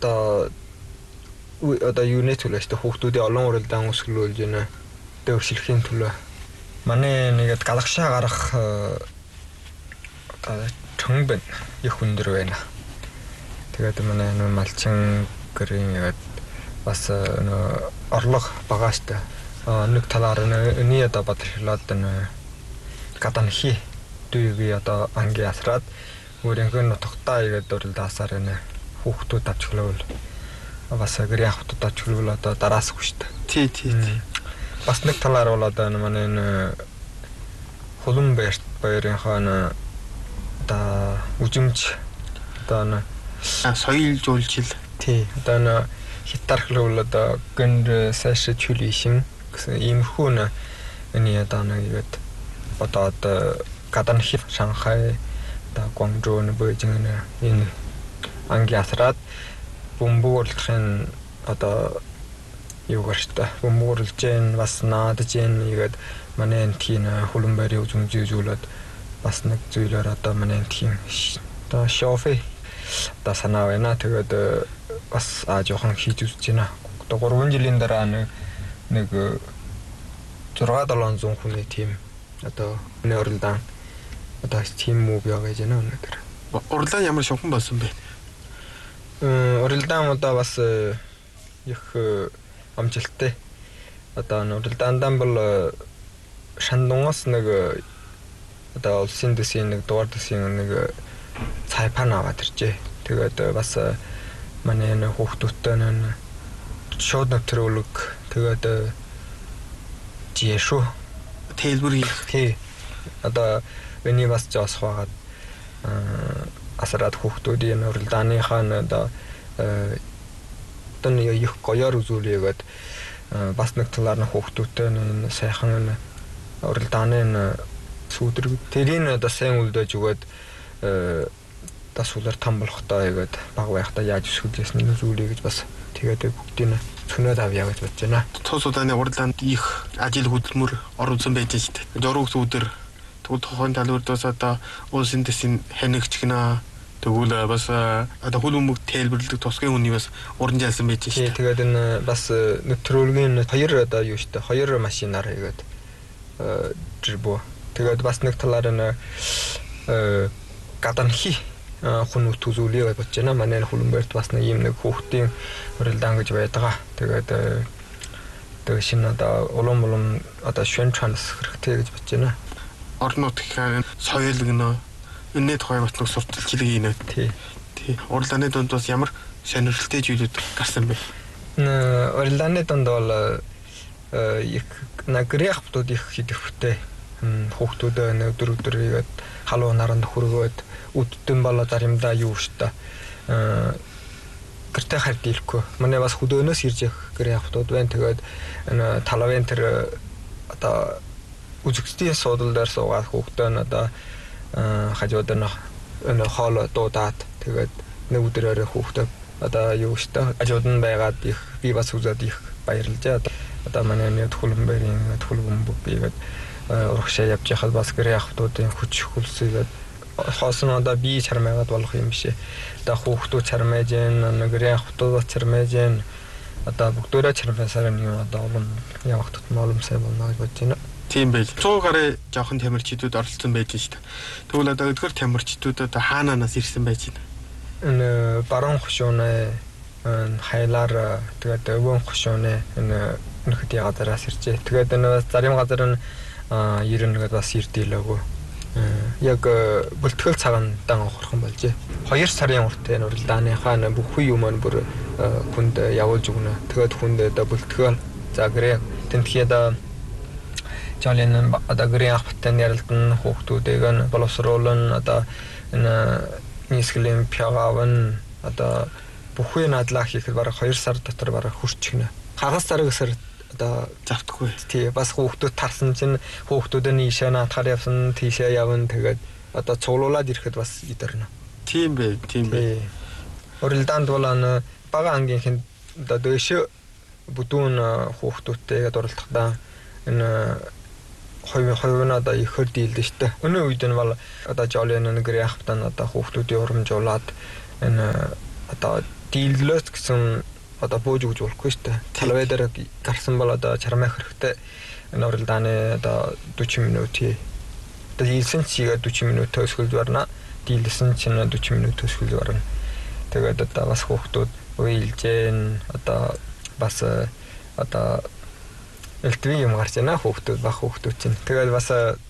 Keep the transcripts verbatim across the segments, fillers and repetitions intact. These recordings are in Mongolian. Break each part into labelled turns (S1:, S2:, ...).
S1: одоо одоо юуны төлөө шүү дээ хүүхдүүдийн олон уралдаан өсгөлүүлж байна. Дөрвөлхийн төлөө. Манай нэгэд галагшаа гарах одоо чон бэн их өндөр байна. Тэгээд манай нөө малчин гэрийн ягаад бас нөө орлого бага штэ. Нэг талаар нэ одоо бадрхлаад нэ гаданхи дүйгээ одоо анги асраад өөрөнгөө нутагтаа игээд уралдаасаар нэ хүүхдүүд авчглавал бас гэр яхтууд авчглавал одоо дараасах штэ.
S2: Тий, тий, тий.
S1: Бас нэг талаар бол одоо манай нэ хулан баяр баярынхаа нэ одоо үжимж одоо нэ
S2: соёл жуулчил
S1: тий одоо нэ хитархлуул одоо гэн сайшаа чүлишин гэсэн иймэрхүү нэ энэ одоо нэ игээд одоо одоо гаданхи Шанхай одоо Гуанчжоу нэ Бээжин нэ энэ анги асраад бомбуурлахын одоо юу гэрчтэй бомбуурлж гэн бас наадж гэн игээд манай тийм хулан байрын үзмжүүлээд бас нэг зүйлээр одоо манай тийм одоо шофе одоо санаа байна. Тэгээд бас аа жоохон хийж үзэж байна. Одоо гурван жилийн дараа нэг нэг зураг долоонзон хүний тийм одоо энэ уралдаан одоо тийм муу яа гэж байна өнөөдөр.
S2: Уралдаан ямар шохон болсон бэ?
S1: Уралдаан одоо бас их амжилттай. Одоо уралдаандан бол Шандунгаас нэг одоо улсын дэсийн нэг дугаар дэсийн нэг цайпан аваад иржээ. Тэгээд бас манай нэг хүүхдүүдтэй нэг шууд нэвтрүүлэг тэгээд жишүү
S2: тэлбэр хийх.
S1: Тий. Одоо миний бас жоос хаагаад асараад хүүхдүүдийн уралдааныхаа одоо тань их гоёор үзүүлээгээд бас нэг талаар нь хүүхдүүдтэй нэг сайхан уралдааны сүудрэг тэрийн одоо сайн үлдээж өгөөд тас улаар том болохтой игээд баг байхдаа яаж өсгөлжсэн нэг зүйлээ гэж бас тэгээд бүгдийг цөнөөд авъя гэж бодож байна.
S2: Цус удааны уралдаанд их ажил хөдөлмөр оруулсан байж шүү дээ. Зураг сүудэр тэгвэл тухайн талбарт одоо улсын дэсийн ханигч гинэ тэгвэл бас одоо хөлбөмбөг тэлбэрлэх тусгын үний бас уран жаалсан байж шүү дээ.
S1: Тэгээд энэ бас нэвтрүүлгийн хоёр одоо юу шүү дээ. Хоёр машинаар игээд жирбо. Тэгээд бас нэг талаар нь гаданхи хүнүүт үзүүлээ гэж бодож байна. Манай хөлбөмбөрт бас нэг юм нэг хүүхдийн уралдаан гэж байдаг. Тэгээд тэг шинэ одоо улам улам одоо шүн чанас хэрэгтэй гэж бодож байна.
S2: Орон нутгийн соёл гэнэ энэ тухай бас нэг сурталчилгаийнэ.
S1: Тий.
S2: Тий. Уралдааны донд бас ямар сонирхолтой зүйлүүд гарсан бэ?
S1: Уралдааны донд бол их нагряхтууд их хэдэвхтэй хүүхдүүд өдөр өдөр игээд халуун наранд хүргөөд үдтэн болоо заримдаа юу штэ гэртээ хард ирэхгүй. Манай бас хөдөөнөөс ирж явах гряхтууд байна. Тэгээд энэ талавын тэр одоо үзэгчдийн суудлаар дээр суугаад хүүхдэн одоо хажууд нь энэ хоол дуудаад тэгээд нэг өдрөөр хүүхдээ одоо юу штэ хажууд нь байгаад их би бас үзээд их баярлжээ. Одоо манай нэг хөлбөмбөрийн хөлбөмбөг бигээд урагшаа явж байхад бас гряхтуудын хүч хөлсөйгээд хоосон одоо би чармайгаад болох юм бишээ. Одоо хүүхдүүд чармайж гэн, гряхтууд чармайж гэн. Одоо бүгдөө чармайсаар юм одоо олон явах тутмаа оломсай болно гэж бодож байна.
S2: Тийм байж. сто гаруй жоохон тамирчдууд оролцсон байж шүү дээ. Тэгвэл одоо өдгөр тамирчдууд одоо хаанаас ирсэн байж байна?
S1: Энэ баруун хошууны хайлаар тэгээд өвөн хошууны энэ нөхөд ягаараас иржээ. Тэгээд энэ зарим газар нь ерөнхийдөө бас ирдээлээгүй. Яг бүлтгэл цагаан дан ухрах юм болжээ. Хоёр сарын уртаа энэ уралдааныхаа бүхий юм нь бүр хүнд явуулж өгнө. Тэгээд хүнд одоо бүлтгэл загрээ тэнтгээд Чалин одоо гэрийн ахтан ярилдан хүүхдүүдийг нь боловсруулан одоо энэ нийслэлийн пягавн одоо бүхий надлаа хийхэд бараг хоёр сар дотор бараг хүрчихнэ. Хагас сар гэсэр одоо
S2: завтгүй.
S1: Тий бас хүүхдүүд тарсан чинь хүүхдүүд нь ийшээ наатахаар явсан тийшээ явна тэгээд одоо цуглуулад ирэхэд бас идэрнэ.
S2: Тийм бэ, тийм бэ.
S1: Уралдаанд бол ан бага ангийнхэн одоо дэше бүдүүн хүүхдүүдтэйгээ дурлахдаа энэ хойв хойвнаа да ихэр дийлдэ штэ. Өнөө үед нь бол одоо жолын нэг гэрийн ахтан одоо хүүхдүүдийн урамжуулаад энэ одоо дийллөөс гэсэн одоо бууж өгч болохгүй шүү дээ. Талбай дээр гарсан бол одоо чармаах хэрэгтэй. Энэ уралдааны одоо forty минутын одоо дийлсэн чигээ forty минут өсгөлж барна. Дийлсэн чинь forty минут өсгөлж барна. Тэгээд одоо бас хүүхдүүд уйлжэн одоо бас одоо элтви юм гарч яана хүүхдүүд баг хүүхдүүд чинь. Тэгээд бас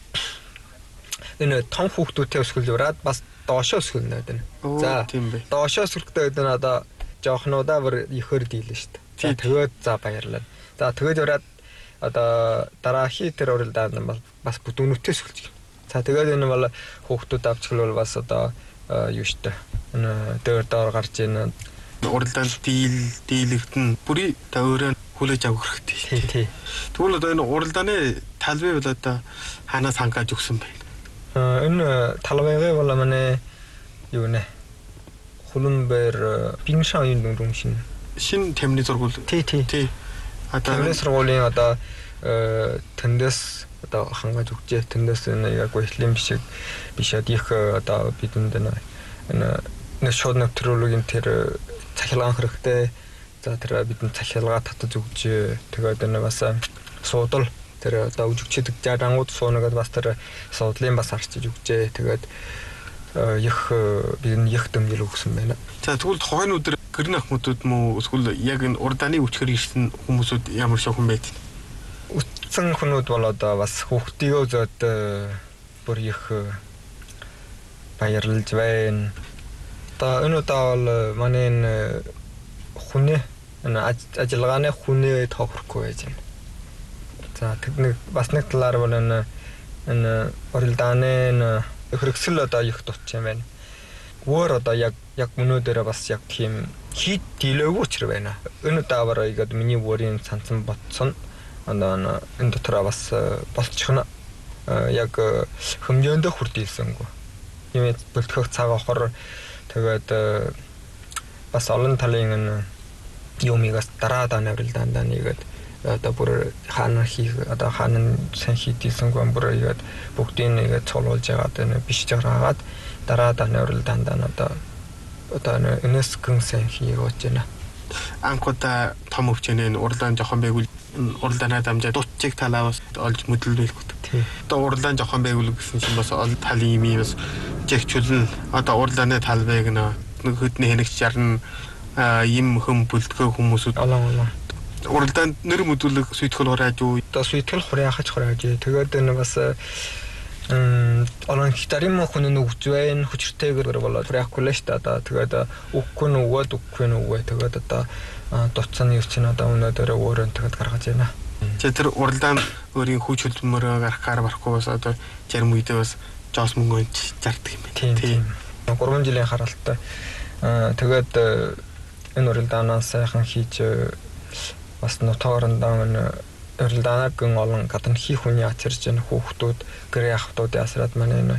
S1: энэ том хүүхдүүдтэй өсгөлж бараад бас доошоо өсгөлнө гэдэг.
S2: За тийм бай.
S1: Доошоо өсгөлтөө гэдэг нь одоо жоохнуудаа бүр ихэр дийлэн шүү дээ. Тэгээд за баярлалаа. За тэгээд ураад одоо дараахийн тэр уралдаанд бол бас бүдүүнүүтээ өсгөлж. За тэгээд энэ бол хүүхдүүд авчихвал бас одоо юу шүү дээ. Энэ дээр доор гарч ийн
S2: уралдаанд дийл дийлэгдэн бүрий тавиураа хүлээж авах хэрэгтэй.
S1: Тий, тий.
S2: Тэгвэл одоо энэ уралдааны талбай бол одоо ханаас хангааж өгсөн байна.
S1: Аа энэ талбайгаа бол манай юу нэ Хулунбэр Пиншаын дүнрум шин
S2: шин тамны зургуул.
S1: Тий, тий.
S2: Тий. Одоо
S1: тамны зургуулийн одоо тэндээс одоо хангааж өгчээ. Тэндээс энэ яг гуйлын бишиг бишэд их одоо бидэнд энэ энэ шууд нэвтрүүлгийн тэр цахилгаан хэрэгтэй. За тэр бидэнд цахилгаа татаж өгч тэгээд энэ бас суудал тэр одоо үжигчдэг жарангууд суунагад бас тэр суудлын бас арчиж өгчээ. Тэгээд их бидний их дэмжил өгсөн байна.
S2: За тэгвэл хойно өдөр гэрн ахмуудууд мөн эсвэл яг энэ урдааны үчгэр ирсэн хүмүүсүүд ямар шохон байд?
S1: Утсан хүмүүс бол одоо бас хүүхдийгөө зөөд бүр их баярлж байна. Одоо энэ удаа бол манай энэ хүнээ энэ ажиллагааны хүнээ тохирохгүй байж байна. За тэд бас нэг талаар бол энэ энэ уралдааны хэрэгсэл одоо их дутж юм байна. Өөр одоо яг яг өнөөдөр бас яг тийм хит дийлээгүй ч байна. Энэ даваар игээд миний өөрийн цанцсан ботсон одоо энэ дотор бас болчихно. Яг хэмжээндээ хүрдэлсэнгүй. Юм бэлтгэх цаг авахар тэгээд бас олон талын энэ юмигаас дараа даа навралдаандаа нэгээд одоо бүр хаана хийх одоо хаана сайн хийдэлсэнгүй бүр игээд бүгдийг нэгээд цолуулж яагаад энэ биш жаграагаад дараа даа навралдаандаа одоо одоо энэс гэн сайн хийгөөж байна.
S2: Анхудаа том өвчнөө уралдаан жохон байгуул уралдаанаа дамжаа дутчиг талаас олж мэдлүүлэхгүй.
S1: Тий.
S2: Одоо уралдаан жохон байгуул гэсэн чинь бас олон талын юм бас жигчүүлэн одоо уралдааны талбайг нэг хөдний хэнэгч жарна юм хөм бүлтгэх хүмүүсүүд
S1: олон олон
S2: уралдаанд нэр мэдүүлэг сүйтгэл хурааж уу
S1: одоо сүйтгэл хураахаж хурааж тэгээд энэ бас олон хитарим хүн нүгж байна хүчтэйгээр болоод хураахгүй л шүү дээ тэгээд үхгүй нүгөөд үхгүй нүгөө тэгээд одоо дуцсан юм чинь одоо өнөөдөр өөрөө тэгээд гаргаж байна.
S2: За тэр уралдаан өөрийн хүч хөдөлмөрөөр гарахаар барахгүй бас одоо зарим үедээ бас жоос мөнгө онч зардаг юм байна.
S1: Тийм. гурван жилийн харалттай тэгээд энэ уралдаанаа сайхан хийж бас нутаарандаа энэ уралдаанаг гэн олон гадна хийх хүний ачирж энэ хүүхдүүд гэрээ ахтууд ясраад манай энэ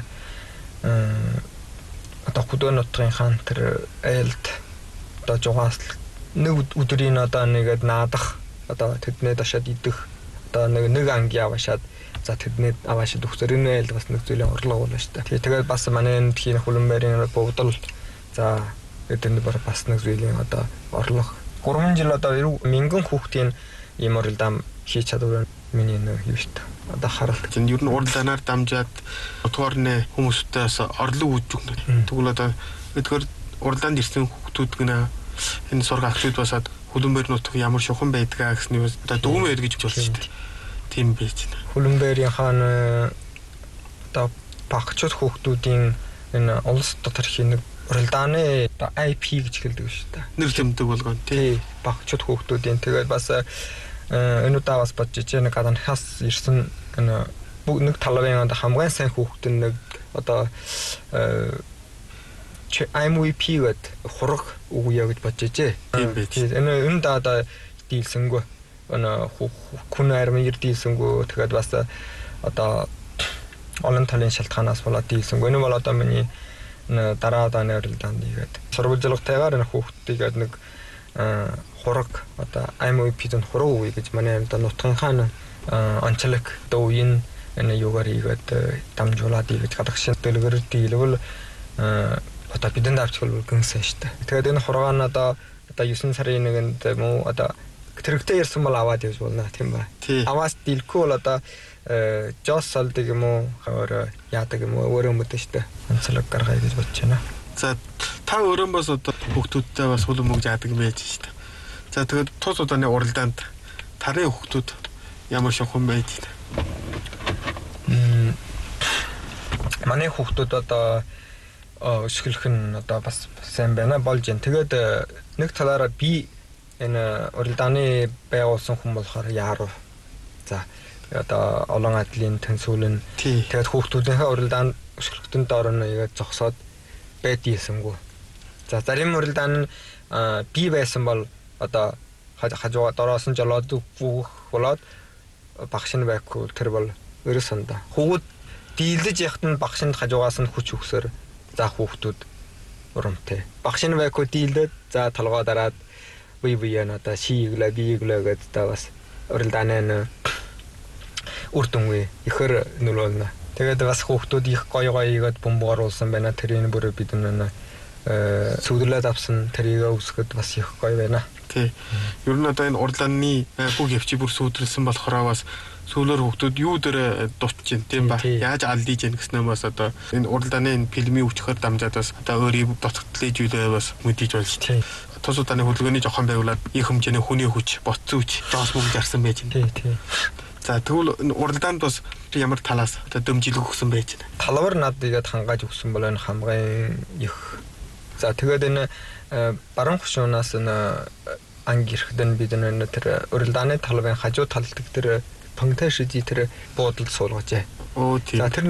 S1: одоо хөдөө нутгийн хаан тэр айлд одоо жугаас нэг өдрийн одоо нэгэд наадах одоо тэднээ дашаад идэх одоо нэг нэг анги авашаад за тэднээ авашаад өгсөр энэ айл бас нэг зүйлийн орлого болно шүү дээ. Тэгээд бас манай энэ тхийн Хулунбэрийн богдол за эдгээр бар бас нэг зүйлийн одоо орлого гурван жил одоо мянган хүүхдийн ийм уралдаан хийж чадвар миний нэг юу шүү дээ. Одоо харалт.
S2: Энд ер нь уралдаанаар дамжаад утгаарны хүмүүстээс орлого үүсгэж өгнө. Тэгвэл одоо эдгээр уралдаанд ирсэн хүүхдүүд гэнэ энэ сураг агчид басаад Хулунбэр нутг ямар шухан байдгаа гэсний бас одоо дүүм байр гэж болж шүү дээ. Тийм байж байна.
S1: Хулунбэрийн хаан одоо багчууд хүүхдүүдийн энэ улс дотор хийнэ уралдааны одоо ай пи гэж хэлдэг шүү дээ.
S2: Нэр тэмдэг болгоно тий.
S1: Багчууд хүүхдүүдийн тэгээд бас энэ удаа бас бодож байна гаднахаас ирсэн энэ нэг талбайн хамгийн сайн хүүхэд нэг одоо эм ви пи гэд хураг үгүй гэж бодож байна.
S2: Тийм байж.
S1: Энэ энэ даа дийлсэнгүй энэ хүн армир дийлсэнгүй тэгээд бас одоо олон талын шалтгаанаас болоод дийлсэнгүй. Энэ бол одоо миний дараа дааны уралдаанд игээд сурвалжлагтайгаар энэ хүүхдтэйгээд нэг хураг одоо эм ви пи-д хураг үе гэж манай амьд нутгийн хаан онцлог одоо үеийн энэ юугаар игээд дамжуулаад игээд гадагшин дэлгэр дийлвэл одоо бидэнд авчихвал гэнсэн шүү дээ. Тэгээд энэ хургаан одоо одоо девять сарын нэгэнд мөн одоо тэрэгтэй ирсэн бол аваад явж болно тийм ба. Аваас дийлэхгүй бол одоо жос салдаг юм уу өөр яадаг юм уу өөрөө мэдэн штэ. Онцлог гаргая гэж бодож байна.
S2: За та өөрөө бас одоо хүүхдүүдтэй бас хөл өмгөж яадаг юм байж штэ. За тэгээд тус удааны уралдаанд тарын хүүхдүүд ямар шохон байж штэ.
S1: Мм манай хүүхдүүд одоо өсгөлөх нь одоо бас сайн байна болж байна. Тэгээд нэг талаараа би энэ уралдааны байгуулсан хүн болохоор яаруу. За одоо олон адлын тэнцвүүлэн тэгээд хүүхдүүдийнхээ уралдаанд өсгөлтөнд орно яагаад зогсоод байдгийсэнгүү. За зарим уралдаан би байсан бол одоо хажуугаа дороос нь жолоод бүөх болоод багш нь байхгүй тэр бол ерөөсөндөө хүүгүүд дийлдэж яхад нь багш нь хажуугаас нь хүч өгсөөр за хүүхдүүд урамтай. Багш нь байхгүй дийлдээд за толгой дараад бие бие надаа шийглээ биеглээ гэдэг та бас уралдааны үрдүнгүй ихэр нөлөөлнө. Тэгээд бас хүүхдүүд их гоё гоё игээд бомб оруулсан байна. Тэрийг бүр бид нэ сүглээд авсан тэрийг өсгöd бас их гоё байна.
S2: Тий. Ер нь одоо энэ уралдааны бүх явцыг бүр сүйдрэлсэн болохоор бас сүүлээр хүүхдүүд юу дээр дутж байна тийм ба. Яаж алдиж яах гэснээр бас одоо энэ уралдааны энэ фильмийн өвчхөр дамжаад бас одоо өөрийн дутагдлыг зүйлээ бас мэдээж болж тий. Тус удааны хөдөлгөөний жохон байгуулад их хэмжээний хүний хүч, боцсон хүч, доос мөнгө зарсан байж байна.
S1: Тий, тий.
S2: За тэгвэл уралдаанд бас ямар талаас одоо дэмжлэг өгсөн байж байна.
S1: Талбар над игээд хангааж өгсөн бол энэ хамгийн их. За тэгээд энэ баруун хушуунаас энэ анги ирэхэд бид энэ тэр уралдааны талбайн хажуу талд тэр пангташди тэр буудалд суулгажээ.
S2: Оо тийм.